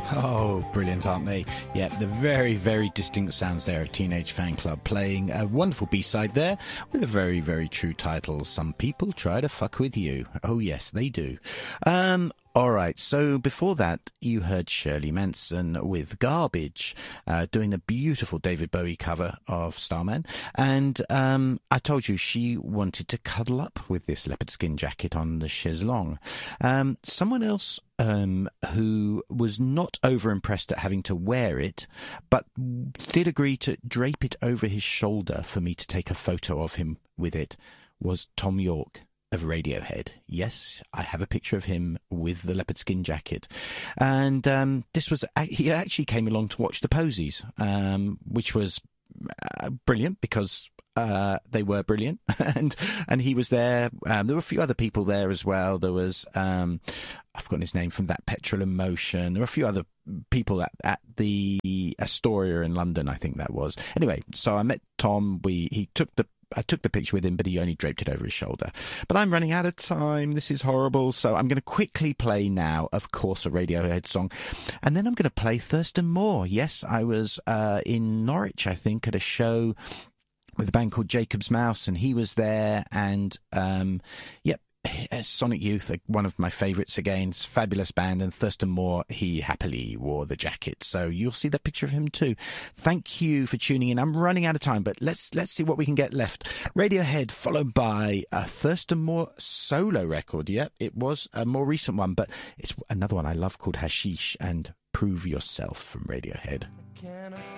Oh, brilliant, aren't they? Yeah, the very, very distinct sounds there of Teenage Fan Club playing a wonderful B-side there with a very, very true title. Some people try to fuck with you. Oh, yes, they do. All right, so before that, you heard Shirley Manson with Garbage, doing a beautiful David Bowie cover of Starman. And I told you she wanted to cuddle up with this leopard skin jacket on the chaiselong. Someone else who was not over impressed at having to wear it, but did agree to drape it over his shoulder for me to take a photo of him with it, was Tom York of Radiohead. Yes, I have a picture of him with the leopard skin jacket. And he actually came along to watch the Posies, which was brilliant because they were brilliant. and he was there. There were a few other people there as well. There was, I've forgotten his name, from That Petrol in Motion. There were a few other people at the Astoria in London, I think that was. Anyway, so I met Tom. I took the picture with him, but he only draped it over his shoulder. But I'm running out of time. This is horrible. So I'm going to quickly play now, of course, a Radiohead song. And then I'm going to play Thurston Moore. Yes, I was in Norwich, I think, at a show with a band called Jacob's Mouse, and he was there. And, Sonic Youth, one of my favourites again. It's a fabulous band, and Thurston Moore, he happily wore the jacket. So you'll see that picture of him too. Thank you for tuning in. I'm running out of time, but let's see what we can get left. Radiohead, followed by a Thurston Moore solo record. Yep, it was a more recent one, but it's another one I love called Hashish and Prove Yourself from Radiohead.